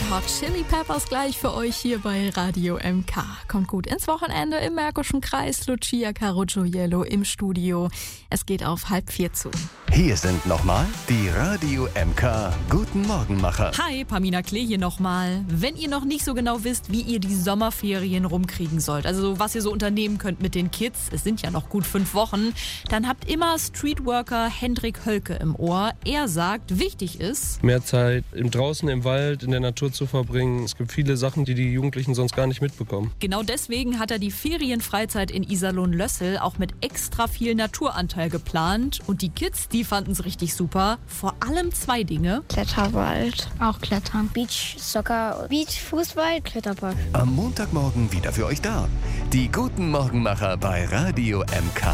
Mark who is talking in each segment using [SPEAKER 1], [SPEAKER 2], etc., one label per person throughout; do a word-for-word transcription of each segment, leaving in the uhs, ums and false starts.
[SPEAKER 1] Hot Chili Peppers gleich für euch hier bei Radio M K. Kommt gut ins Wochenende im Märkischen Kreis. Lucia Caruggiello im Studio. Es geht auf halb vier zu.
[SPEAKER 2] Hier sind nochmal die Radio M K Guten Morgenmacher.
[SPEAKER 3] Hi, Pamina Klee hier nochmal. Wenn ihr noch nicht so genau wisst, wie ihr die Sommerferien rumkriegen sollt, also was ihr so unternehmen könnt mit den Kids, es sind ja noch gut fünf Wochen, dann habt immer Streetworker Hendrik Hölke im Ohr. Er sagt, wichtig ist,
[SPEAKER 4] mehr Zeit im draußen im Wald, in der Natur zu verbringen. Es gibt viele Sachen, die die Jugendlichen sonst gar nicht mitbekommen.
[SPEAKER 3] Genau deswegen hat er die Ferienfreizeit in Iserlohn-Lössel auch mit extra viel Naturanteil geplant. Und die Kids, die fanden es richtig super. Vor allem zwei Dinge.
[SPEAKER 5] Kletterwald, auch Klettern. Beach, Soccer, Beach, Fußball, Kletterpark.
[SPEAKER 2] Am Montagmorgen wieder für euch da. Die Guten Morgenmacher bei Radio M K.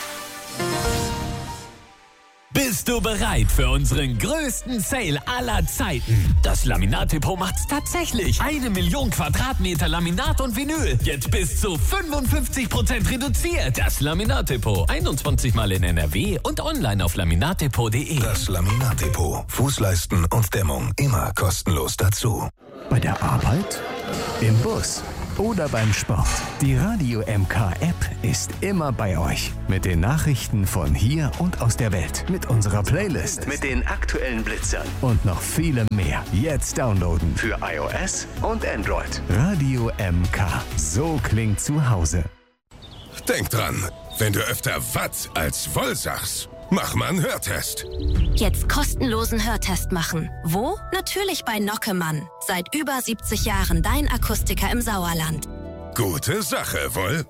[SPEAKER 6] Bist du bereit für unseren größten Sale aller Zeiten? Das Laminat-Depot macht's tatsächlich. Eine Million Quadratmeter Laminat und Vinyl. Jetzt bis zu fünfundfünfzig Prozent reduziert. Das Laminat-Depot. einundzwanzig Mal in N R W und online auf laminatdepot punkt de.
[SPEAKER 7] Das Laminat-Depot. Fußleisten und Dämmung immer kostenlos dazu.
[SPEAKER 2] Bei der Arbeit, im Bus oder beim Sport. Die Radio M K App ist immer bei euch. Mit den Nachrichten von hier und aus der Welt. Mit unserer Playlist. Mit den aktuellen Blitzern. Und noch viele mehr. Jetzt downloaden. Für iOS und Android. Radio M K. So klingt zu Hause.
[SPEAKER 8] Denk dran, wenn du öfter Watt als Woll sagst, mach mal einen Hörtest.
[SPEAKER 9] Jetzt kostenlosen Hörtest machen. Wo? Natürlich bei Nockemann. Seit über siebzig Jahren dein Akustiker im Sauerland.
[SPEAKER 8] Gute Sache, wohl?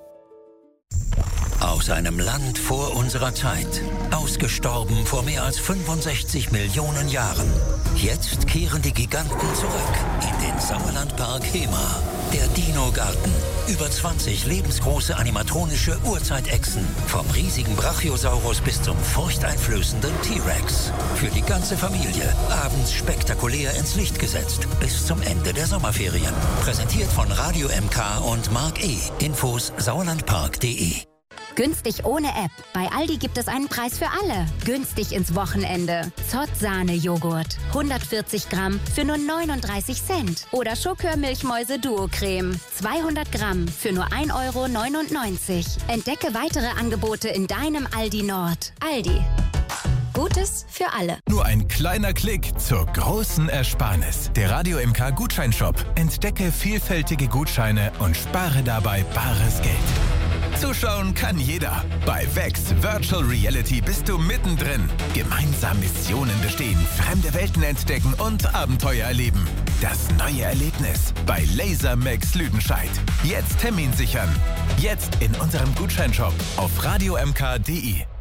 [SPEAKER 10] Aus einem Land vor unserer Zeit. Ausgestorben vor mehr als fünfundsechzig Millionen Jahren. Jetzt kehren die Giganten zurück in den Sauerlandpark Hema. Der Dino-Garten. Über zwanzig lebensgroße animatronische Urzeitechsen. Vom riesigen Brachiosaurus bis zum furchteinflößenden T-Rex. Für die ganze Familie. Abends spektakulär ins Licht gesetzt. Bis zum Ende der Sommerferien. Präsentiert von Radio M K und Mark E. Infos sauerlandpark punkt de.
[SPEAKER 11] Günstig ohne App. Bei Aldi gibt es einen Preis für alle. Günstig ins Wochenende. Zott-Sahne-Joghurt. hundertvierzig Gramm für nur neununddreißig Cent. Oder Schokör-Milchmäuse-Duo-Creme. zweihundert Gramm für nur ein Euro neunundneunzig. Entdecke weitere Angebote in deinem Aldi Nord. Aldi. Gutes für alle.
[SPEAKER 12] Nur ein kleiner Klick zur großen Ersparnis. Der Radio M K Gutscheinshop. Entdecke vielfältige Gutscheine und spare dabei bares Geld. Zuschauen kann jeder. Bei Vex Virtual Reality bist du mittendrin. Gemeinsam Missionen bestehen, fremde Welten entdecken und Abenteuer erleben. Das neue Erlebnis bei Lasermax Lüdenscheid. Jetzt Termin sichern. Jetzt in unserem Gutscheinshop auf radio m k punkt de.